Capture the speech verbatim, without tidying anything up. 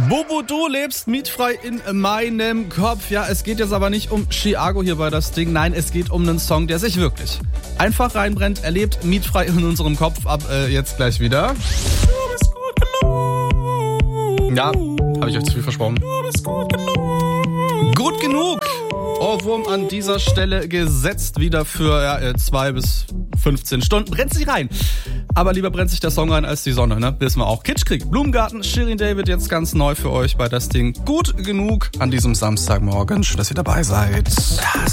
Bobo, du lebst mietfrei in meinem Kopf. Ja, es geht jetzt aber nicht um Chiago hier bei das Ding. Nein, es geht um einen Song, der sich wirklich einfach reinbrennt. Er lebt mietfrei in unserem Kopf. Ab äh, jetzt gleich wieder. Du bist gut genug. Ja, habe ich euch zu viel versprochen. Du bist gut genug. Gut genug. Ohrwurm an dieser Stelle gesetzt, wieder für ja, zwei bis fünfzehn Stunden. Brennt sich rein. Aber lieber brennt sich der Song rein als die Sonne, ne? Wissen wir auch. Kitschkrieg, Blumengarten, Shirin David jetzt ganz neu für euch bei das Ding. Gut genug an diesem Samstagmorgen. Schön, dass ihr dabei seid.